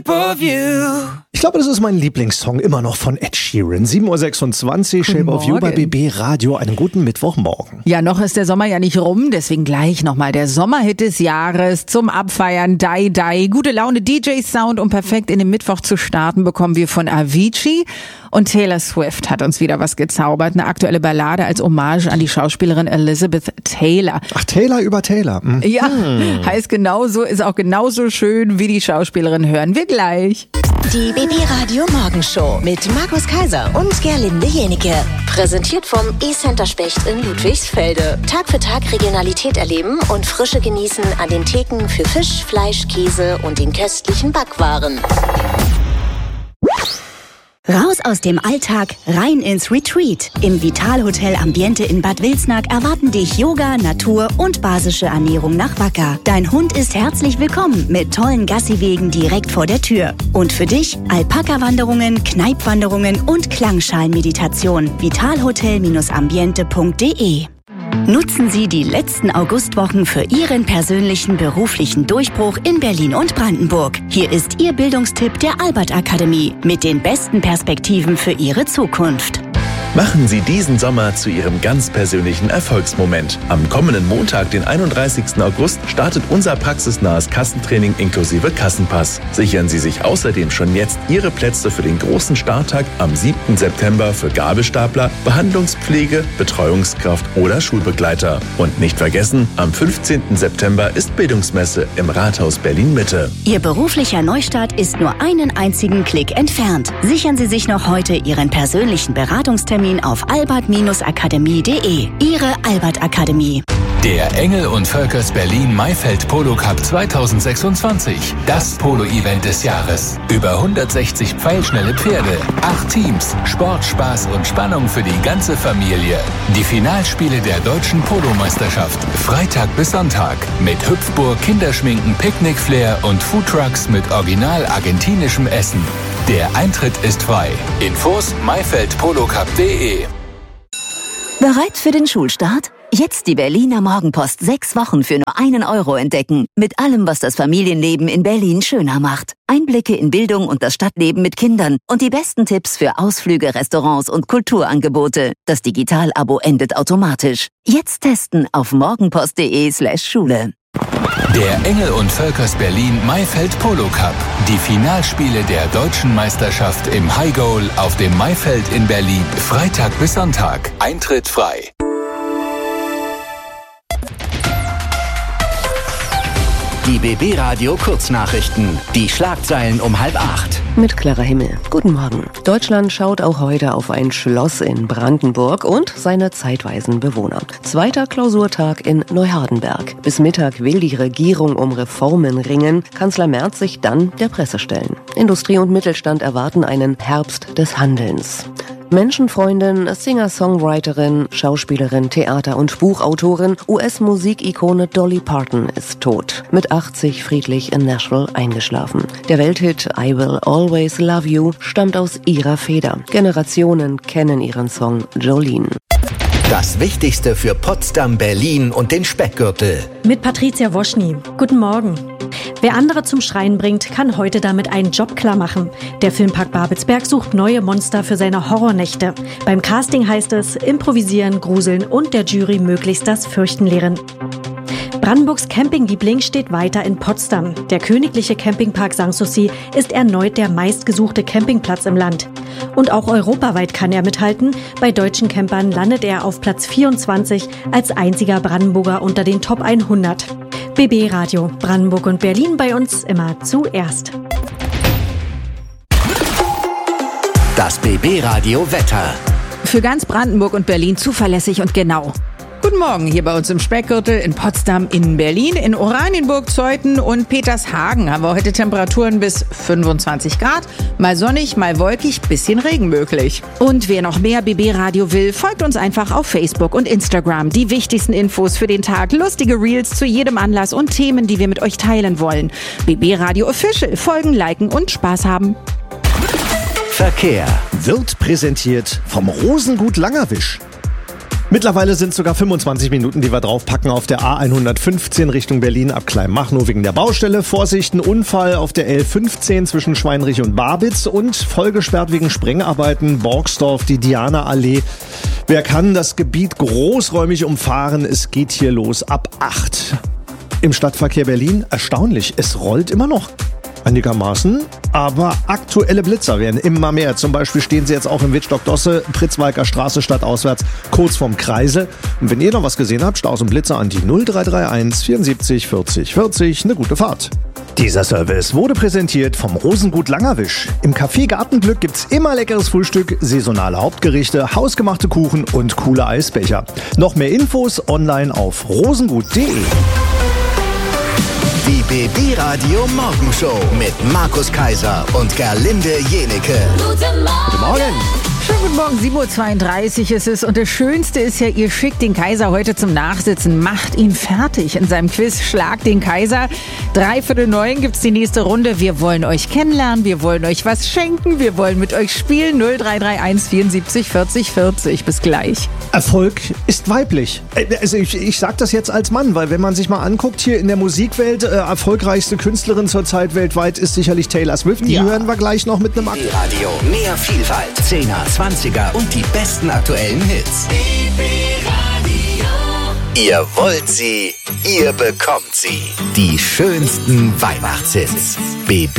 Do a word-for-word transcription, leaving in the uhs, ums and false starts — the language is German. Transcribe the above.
Ich glaube, das ist mein Lieblingssong immer noch von Ed Sheeran. sieben Uhr sechsundzwanzig, Shape of You bei B B Radio. Einen guten Mittwochmorgen. Ja, noch ist der Sommer ja nicht rum, deswegen gleich nochmal der Sommerhit des Jahres zum Abfeiern. Die Die. Gute Laune, D J-Sound, um perfekt in den Mittwoch zu starten, bekommen wir von Avicii. Und Taylor Swift hat uns wieder was gezaubert. Eine aktuelle Ballade als Hommage an die Schauspielerin Elizabeth Taylor. Ach, Taylor über Taylor. Mhm. Ja, heißt genauso, ist auch genauso schön wie die Schauspielerin. Hören wir gleich. Die B B Radio Morgenshow mit Markus Kaiser und Gerlinde Jenike. Präsentiert vom E-Center Specht in Ludwigsfelde. Tag für Tag Regionalität erleben und Frische genießen an den Theken für Fisch, Fleisch, Käse und den köstlichen Backwaren. Raus aus dem Alltag, rein ins Retreat. Im Vitalhotel Ambiente in Bad Wilsnack erwarten dich Yoga, Natur und basische Ernährung nach Wacker. Dein Hund ist herzlich willkommen mit tollen Gassiwegen direkt vor der Tür. Und für dich Alpaka-Wanderungen, Kneipwanderungen und Klangschalen-Meditation. vitalhotel ambiente punkt de. Nutzen Sie die letzten Augustwochen für Ihren persönlichen beruflichen Durchbruch in Berlin und Brandenburg. Hier ist Ihr Bildungstipp der Albert Akademie mit den besten Perspektiven für Ihre Zukunft. Machen Sie diesen Sommer zu Ihrem ganz persönlichen Erfolgsmoment. Am kommenden Montag, den einunddreißigsten August, startet unser praxisnahes Kassentraining inklusive Kassenpass. Sichern Sie sich außerdem schon jetzt Ihre Plätze für den großen Starttag am siebten September für Gabelstapler, Behandlungspflege, Betreuungskraft oder Schulbegleiter. Und nicht vergessen, am fünfzehnten September ist Bildungsmesse im Rathaus Berlin-Mitte. Ihr beruflicher Neustart ist nur einen einzigen Klick entfernt. Sichern Sie sich noch heute Ihren persönlichen Beratungstermin auf albert akademie punkt de. Ihre Albert Akademie. Der Engel und Völkers Berlin Maifeld Polo Cup zweitausendsechsundzwanzig. Das Polo-Event des Jahres. Über hundertsechzig pfeilschnelle Pferde, acht Teams, Sport, Spaß und Spannung für die ganze Familie. Die Finalspiele der deutschen Polomeisterschaft. Freitag bis Sonntag. Mit Hüpfburg, Kinderschminken, Picknickflair und Foodtrucks mit original argentinischem Essen. Der Eintritt ist frei. Infos maifeld polo cup punkt de. Bereit für den Schulstart? Jetzt die Berliner Morgenpost sechs Wochen für nur einen Euro entdecken. Mit allem, was das Familienleben in Berlin schöner macht. Einblicke in Bildung und das Stadtleben mit Kindern und die besten Tipps für Ausflüge, Restaurants und Kulturangebote. Das Digital-Abo endet automatisch. Jetzt testen auf morgenpost.de slash Schule. Der Engel und Völkers Berlin Maifeld Polo Cup. Die Finalspiele der deutschen Meisterschaft im High Goal auf dem Maifeld in Berlin. Freitag bis Sonntag. Eintritt frei. Die B B Radio Kurznachrichten. Die Schlagzeilen um halb acht. Mit Clara Himmel. Guten Morgen. Deutschland schaut auch heute auf ein Schloss in Brandenburg und seine zeitweisen Bewohner. Zweiter Klausurtag in Neuhardenberg. Bis Mittag will die Regierung um Reformen ringen. Kanzler Merz sich dann der Presse stellen. Industrie und Mittelstand erwarten einen Herbst des Handelns. Menschenfreundin, Singer-Songwriterin, Schauspielerin, Theater- und Buchautorin, U S-Musikikone Dolly Parton ist tot. Mit achtzig friedlich in Nashville eingeschlafen. Der Welthit I Will Always Love You stammt aus ihrer Feder. Generationen kennen ihren Song Jolene. Das Wichtigste für Potsdam, Berlin und den Speckgürtel. Mit Patricia Woschny. Guten Morgen. Wer andere zum Schreien bringt, kann heute damit einen Job klar machen. Der Filmpark Babelsberg sucht neue Monster für seine Horrornächte. Beim Casting heißt es, improvisieren, gruseln und der Jury möglichst das Fürchten lehren. Brandenburgs Campingliebling steht weiter in Potsdam. Der königliche Campingpark Sanssouci ist erneut der meistgesuchte Campingplatz im Land. Und auch europaweit kann er mithalten. Bei deutschen Campern landet er auf Platz vierundzwanzig als einziger Brandenburger unter den Top hundert. B B Radio, Brandenburg und Berlin bei uns immer zuerst. Das B B Radio Wetter. Für ganz Brandenburg und Berlin zuverlässig und genau. Guten Morgen hier bei uns im Speckgürtel, in Potsdam, in Berlin, in Oranienburg, Zeuthen und Petershagen haben wir heute Temperaturen bis fünfundzwanzig Grad. Mal sonnig, mal wolkig, bisschen Regen möglich. Und wer noch mehr B B Radio will, folgt uns einfach auf Facebook und Instagram. Die wichtigsten Infos für den Tag, lustige Reels zu jedem Anlass und Themen, die wir mit euch teilen wollen. B B Radio Official, folgen, liken und Spaß haben. Verkehr wird präsentiert vom Rosengut Langerwisch. Mittlerweile sind es sogar fünfundzwanzig Minuten, die wir draufpacken auf der A hundertfünfzehn Richtung Berlin ab Kleinmachnow wegen der Baustelle. Vorsicht, ein Unfall auf der L fünfzehn zwischen Schweinrich und Barbitz und vollgesperrt wegen Sprengarbeiten Borgsdorf, die Diana-Allee. Wer kann das Gebiet großräumig umfahren? Es geht hier los ab acht. Im Stadtverkehr Berlin erstaunlich, es rollt immer noch. Einigermaßen, aber aktuelle Blitzer werden immer mehr. Zum Beispiel stehen sie jetzt auch im Wittstock-Dosse, Pritzwalker Straße stadtauswärts, kurz vorm Kreisel. Und wenn ihr noch was gesehen habt, Staus und Blitzer an die null drei drei eins vierundsiebzig vierzig vierzig. Eine gute Fahrt. Dieser Service wurde präsentiert vom Rosengut Langerwisch. Im Café Gartenglück gibt's immer leckeres Frühstück, saisonale Hauptgerichte, hausgemachte Kuchen und coole Eisbecher. Noch mehr Infos online auf rosengut punkt de. Die B B Radio Morgenshow mit Markus Kaiser und Gerlinde Jenike. Guten Morgen. Guten Morgen. Schönen guten Morgen, sieben Uhr zweiunddreißig ist es. Und das Schönste ist ja, ihr schickt den Kaiser heute zum Nachsitzen. Macht ihn fertig in seinem Quiz. Schlag den Kaiser. Dreiviertel neun gibt's die nächste Runde. Wir wollen euch kennenlernen. Wir wollen euch was schenken. Wir wollen mit euch spielen. null drei drei eins vierundsiebzig vierzig vierzig. Bis gleich. Erfolg ist weiblich. Also ich, ich sag das jetzt als Mann, weil wenn man sich mal anguckt, hier in der Musikwelt, äh, erfolgreichste Künstlerin zurzeit weltweit ist sicherlich Taylor Swift. Die ja. hören wir gleich noch mit einem Akt. Radio, mehr Vielfalt, Zehner, Zwanziger und die besten aktuellen Hits. B B Radio. Ihr wollt sie, ihr bekommt sie. Die schönsten Weihnachtshits. B B